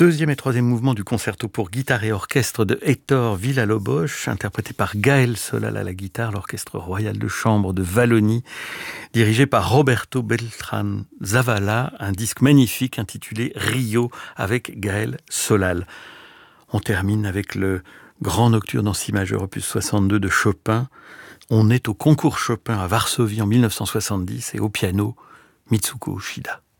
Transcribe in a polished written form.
Deuxième et troisième mouvement du concerto pour guitare et orchestre de Hector Villa-Lobos, interprété par Gaël Solal à la guitare, l'Orchestre Royal de Chambre de Wallonie, dirigé par Roberto Beltrán Zavala, un disque magnifique intitulé Rio avec Gaël Solal. On termine avec le Grand Nocturne en si majeur opus 62 de Chopin. On est au concours Chopin à Varsovie en 1970 et au piano Mitsuko Uchida.